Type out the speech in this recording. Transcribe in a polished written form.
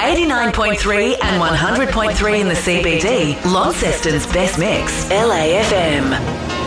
89.3 and 100.3 in the CBD, Launceston's best mix, LAFM.